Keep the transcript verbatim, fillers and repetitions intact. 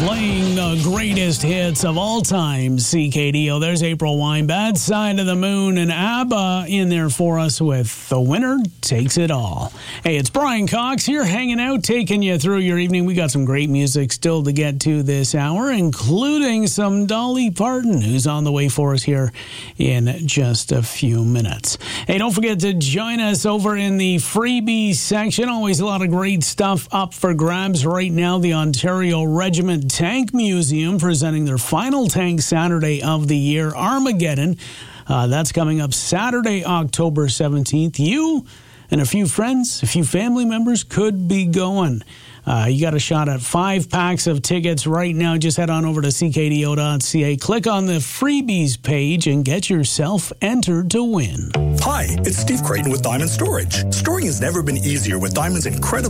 Playing the greatest hits of all time, C K D O. There's April Wine, Bad Side of the Moon, and ABBA in there for us with The Winner Takes It All. Hey, it's Brian Cox here, hanging out, taking you through your evening. We got some great music still to get to this hour, including some Dolly Parton, who's on the way for us here in just a few minutes. Hey, don't forget to join us over in the freebies section. Always a lot of great stuff up for grabs right now. The Ontario Regiment Tank Museum presenting their final tank Saturday of the year, Armageddon. Uh, that's coming up Saturday, October seventeenth. You and a few friends, a few family members could be going. Uh, you got a shot at five packs of tickets right now. Just head on over to c k d o dot c a. Click on the freebies page and get yourself entered to win. Hi, it's Steve Creighton with Diamond Storage. Storing has never been easier with Diamond's incredible